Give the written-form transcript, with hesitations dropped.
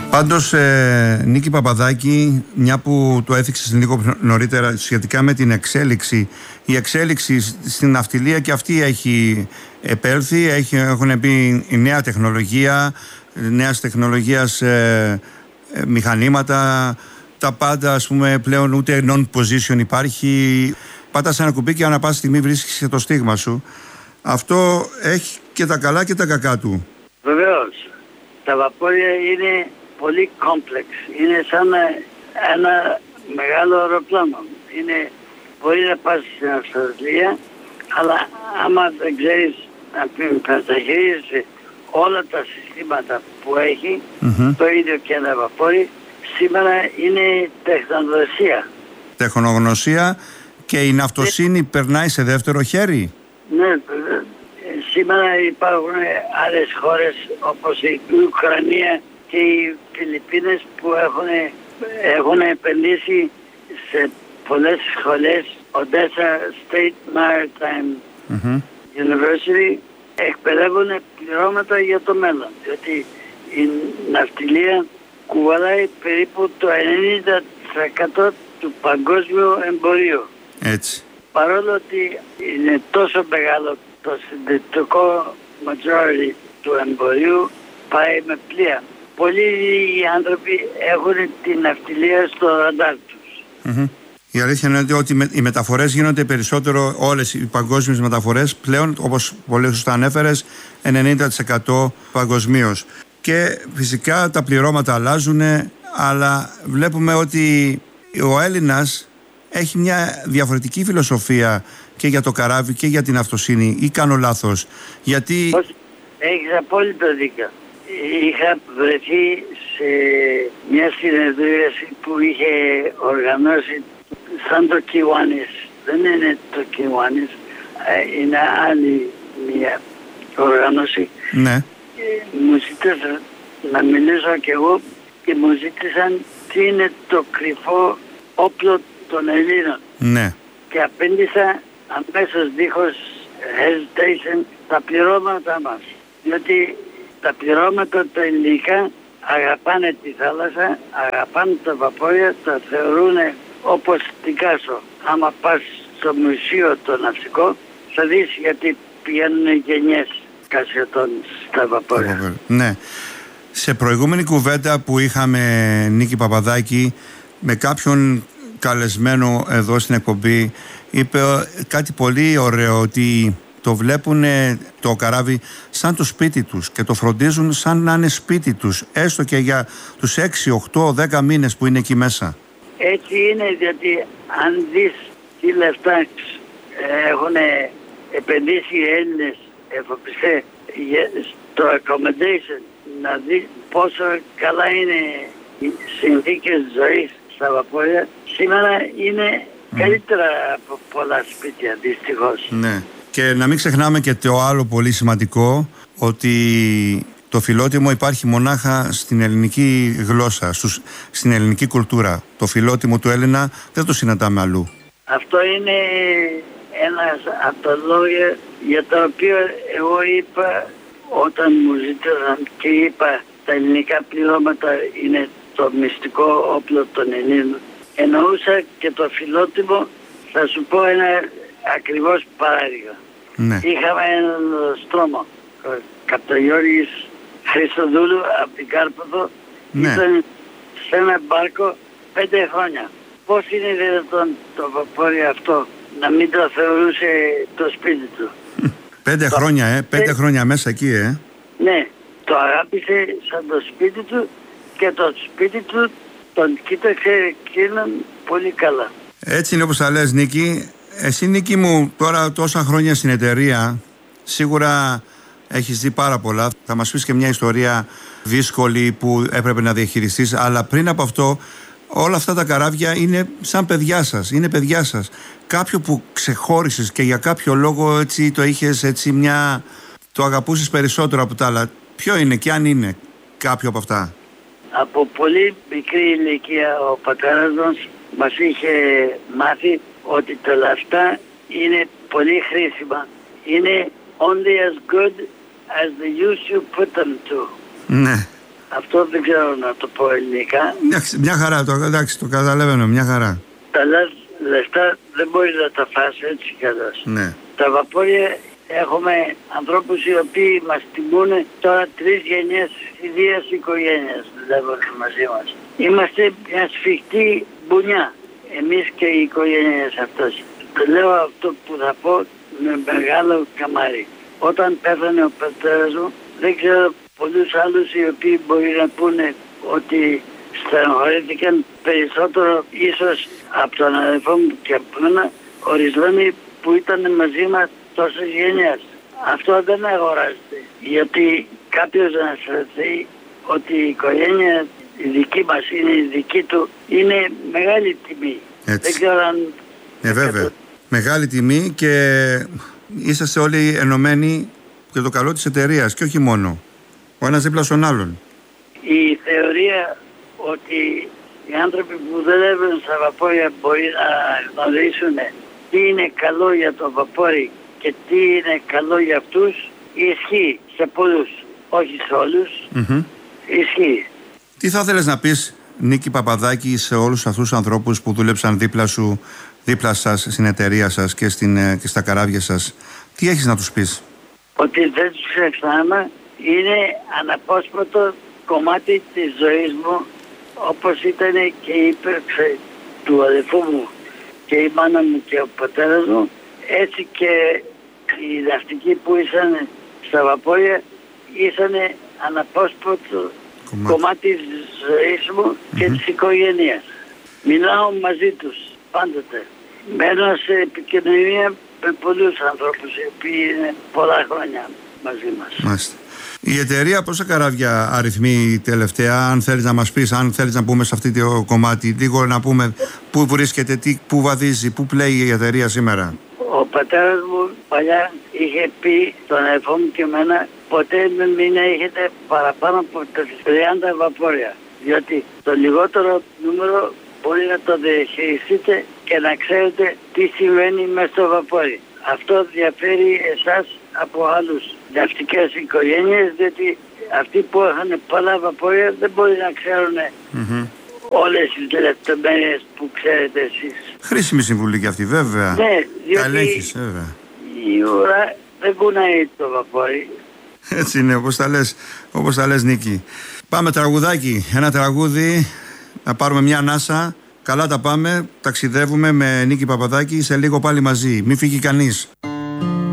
Πάντως, Νίκη Παπαδάκη, μια που το έθιξες λίγο νωρίτερα σχετικά με την εξέλιξη, η εξέλιξη στην ναυτιλία και αυτή έχει επέλθει, έχουν μπει η νέα τεχνολογία, νέας τεχνολογίας μηχανήματα, τα πάντα, ας πούμε, πλέον ούτε non-position υπάρχει. Πάτας ένα κουμπί και ανά πάση στιγμή βρίσκεις το στίγμα σου. Αυτό έχει και τα καλά και τα κακά του. Βεβαίως. Τα βαπόρια είναι πολύ complex. Είναι σαν ένα μεγάλο αεροπλάνο. Μπορεί να πας στην Αυστραλία, αλλά άμα δεν ξέρεις να μεταχειρίζεσαι όλα τα συστήματα που έχει, το ίδιο και ένα βαπόρι, σήμερα είναι τεχνογνωσία. Τεχνογνωσία και η ναυτοσύνη περνάει σε δεύτερο χέρι. Ναι, σήμερα υπάρχουν άλλες χώρες όπως η Ουκρανία και οι Φιλιππίνες που έχουν επενδύσει σε πολλές σχολές. Odessa State Maritime University εκπαιδεύουν πληρώματα για το μέλλον, διότι η ναυτιλία κουβαλάει περίπου το 90% του παγκόσμιου εμπορίου. Έτσι. Παρόλο ότι είναι τόσο μεγάλο, το συντηρητικό majority του εμπορίου πάει με πλοία. Πολλοί λίγοι άνθρωποι έχουν την ναυτιλία στο ραντάρ τους. Η αλήθεια είναι ότι οι μεταφορές γίνονται περισσότερο, όλες οι παγκόσμιες μεταφορές πλέον, όπως πολύ σωστά ανέφερες, 90% παγκοσμίως. Και φυσικά τα πληρώματα αλλάζουν, αλλά βλέπουμε ότι ο Έλληνας έχει μια διαφορετική φιλοσοφία και για το καράβι και για την αυτοσύνη. Ή κάνω λάθος? Γιατί... Έχεις απόλυτο δίκιο. Είχα βρεθεί σε μια συνεδρίαση που είχε οργανώσει σαν το Kiwanis. Δεν είναι το Kiwanis, είναι άλλη μια οργάνωση. Ναι. Μου ζήτησαν να μιλήσω κι εγώ και μου ζήτησαν τι είναι το κρυφό όπλο των Ελλήνων. Ναι. Και απέντησα αμέσως δίχως hesitation τα πληρώματα μας. Διότι τα πληρώματα τα ελληνικά αγαπάνε τη θάλασσα, αγαπάνε τα βαπόρια, τα θεωρούν όπως την Κάσο. Άμα πας στο μουσείο το ναυτικό θα δεις γιατί πηγαίνουν γενιές κασιωτών στα βαπόρια. Ναι. Σε προηγούμενη κουβέντα που είχαμε, Νίκη Παπαδάκη, με κάποιον καλεσμένο εδώ στην εκπομπή, είπε κάτι πολύ ωραίο, ότι το βλέπουν το καράβι σαν το σπίτι τους και το φροντίζουν σαν να είναι σπίτι τους, έστω και για τους 6, 8, 10 μήνες που είναι εκεί μέσα. Έτσι είναι, διότι αν δεις τι λεφτά έχουν επενδύσει οι Έλληνες εφοπιστές στο accommodation, να δεις πόσο καλά είναι οι συνθήκες ζωής στα βαπόρια, σήμερα είναι καλύτερα από πολλά σπίτια, δυστυχώς. Ναι. Και να μην ξεχνάμε και το άλλο πολύ σημαντικό, ότι το φιλότιμο υπάρχει μονάχα στην ελληνική γλώσσα, στην ελληνική κουλτούρα. Το φιλότιμο του Έλληνα δεν το συναντάμε αλλού. Αυτό είναι ένας από τα λόγια για τα οποία εγώ είπα όταν μου ζήτησαν και είπα τα ελληνικά πληρώματα είναι το μυστικό όπλο των Ελλήνων. Εννοούσα και το φιλότιμο, θα σου πω ένα ακριβώς παράδειγμα. Ναι. Είχαμε έναν στρώμο, Καπταγιώργης Χριστοδούλου από την Κάρπαθο, ναι. Ήταν σε ένα μπάρκο 5 χρόνια. Πώς είναι δυνατόν το βαπόρι αυτό να μην το θεωρούσε το σπίτι του? 5 χρόνια, 5 χρόνια μέσα εκεί, Ναι, το αγάπησε σαν το σπίτι του και το σπίτι του τον κοίταξε εκείνον πολύ καλά. Έτσι είναι όπως τα λες, Νίκη. Εσύ, Νίκη μου, τώρα τόσα χρόνια στην εταιρεία, σίγουρα έχεις δει πάρα πολλά. Θα μας πεις και μια ιστορία δύσκολη που έπρεπε να διαχειριστείς, αλλά πριν από αυτό, όλα αυτά τα καράβια είναι σαν παιδιά σας, είναι παιδιά σας. Κάποιο που ξεχώρισες και για κάποιο λόγο έτσι το είχες, έτσι το αγαπούσες περισσότερο από τα άλλα, ποιο είναι και αν είναι κάποιο από αυτά? Από πολύ μικρή ηλικία ο πατέρας μας είχε μάθει ότι τα λεφτά είναι πολύ χρήσιμα. Είναι only as good as the use you put them to. Ναι. Αυτό δεν ξέρω να το πω ελληνικά. Μια χαρά, εντάξει, το καταλαβαίνω, μια χαρά. Τα λεφτά δεν μπορεί να τα φας έτσι κι αλλιώς. Ναι. Τα βαπόρια έχουμε ανθρώπους οι οποίοι μας τιμούν τώρα 3 γενιές ιδίας οικογένειας δουλεύουν μαζί μας. Είμαστε μια σφιχτή μπουνιά, εμείς και οι οικογένειες αυτές. Το λέω αυτό που θα πω με μεγάλο καμάρι. Όταν πέθανε ο πατέρας μου, δεν ξέρω πολλούς άλλους οι οποίοι μπορεί να πούνε ότι στενοχωρήθηκαν περισσότερο ίσως από τον αδελφό μου και από μένα, ορισμένοι που ήταν μαζί μας τόσες γενιές. Αυτό δεν αγοράζεται. Γιατί κάποιος να αισθανθεί ότι η οικογένεια η δική μας είναι η δική του, είναι μεγάλη τιμή. Έτσι. Δεν ξέρω αν... Βέβαια. Μεγάλη τιμή και είσαστε όλοι ενωμένοι για το καλό της εταιρείας και όχι μόνο. Ο ένας δίπλα στον άλλον. Η θεωρία ότι οι άνθρωποι που δουλεύουν στα βαπόρια μπορεί να γνωρίσουν τι είναι καλό για το βαπόρι και τι είναι καλό για αυτούς, ισχύει σε πολλούς, όχι σε όλους. Ισχύει. Τι θα ήθελες να πεις, Νίκη Παπαδάκη, σε όλους αυτούς τους ανθρώπους που δούλεψαν δίπλα σου, δίπλα σας, στην εταιρεία σας και στα καράβια σας? Τι έχεις να τους πεις? Ότι δεν τους ξεχνάμε, είναι αναπόσπαστο κομμάτι της ζωής μου, όπως ήταν και η ύπαρξη του αδελφού μου και η μάνα μου και ο πατέρας μου, έτσι και οι ναυτικοί που ήσαν στα βαπόρια ήσαν αναπόσπαστο κομμάτι της ζωής μου και της οικογένειας. Μιλάω μαζί τους πάντοτε. Μένω σε επικοινωνία με πολλούς ανθρώπους οι οποίοι είναι πολλά χρόνια μαζί μας. Μάλιστα. Η εταιρεία πόσα καράβια αριθμεί τελευταία, αν θέλεις να μας πεις, αν θέλεις να πούμε σε αυτό το κομμάτι, λίγο να πούμε πού βρίσκεται, πού βαδίζει, πού πλέει η εταιρεία σήμερα? Ο πατέρας μου παλιά είχε πει στον αδελφό μου και εμένα, ποτέ μην έχετε παραπάνω από 30 βαπόρια, διότι το λιγότερο νούμερο μπορεί να το διαχειριστείτε και να ξέρετε τι συμβαίνει μέσα στο βαπόρι. Αυτό διαφέρει εσάς από άλλους ναυτικές οικογένειες, διότι αυτοί που έχουν πολλά βαπόρια δεν μπορεί να ξέρουν όλες τις λεπτομέρειες που ξέρετε εσείς. Χρήσιμη συμβουλή και αυτή, βέβαια. Ναι, διότι ελέγχεις, βέβαια. Η ουρά δεν κουνάει το βαπόρι. Έτσι είναι, όπως τα λες Νίκη. Πάμε τραγουδάκι, ένα τραγούδι, να πάρουμε μια ανάσα. Καλά τα πάμε, ταξιδεύουμε με Νίκη Παπαδάκη, σε λίγο πάλι μαζί. Μην φύγει κανείς.